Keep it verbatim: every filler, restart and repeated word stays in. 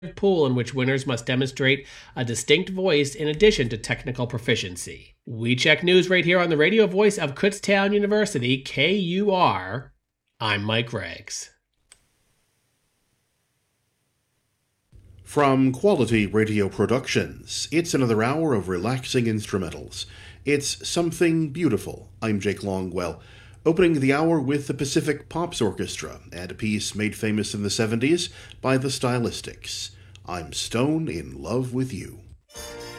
pool in which winners must demonstrate a distinct voice in addition to technical proficiency. We check news right here on the radio voice of Kutztown University, K U R. I'm Mike Riggs. From Quality Radio Productions, it's another hour of relaxing instrumentals. It's Something Beautiful. I'm Jake Longwell, opening the hour with the Pacific Pops Orchestra and a piece made famous in the seventies by the Stylistics. I'm Stone in Love with You.